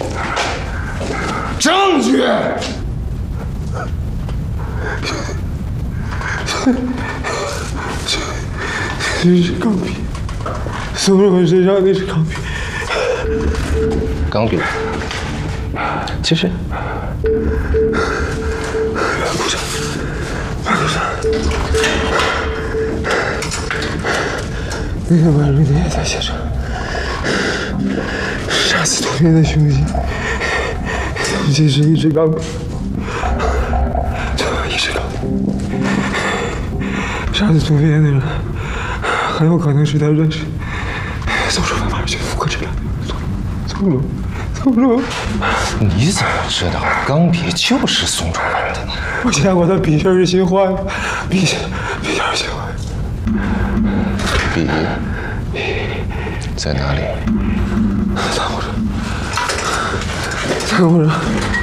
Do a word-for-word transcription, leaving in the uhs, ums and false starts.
证据。这是钢笔，宋仲文身上那是钢笔。 钢笔。其实。 鼓掌，鼓掌。那个晚上你也在现场，杀死涂边的凶器，这是一支钢笔，一支钢笔。杀死涂边的人，很有可能是他认识宋仲文马上就复刻这两个宋仲宋仲。 你怎么知道钢笔就是宋仲文的呢？ 我见过他笔芯是新换的，笔芯笔芯是新换的。 笔在哪里？ 在我这，在我这。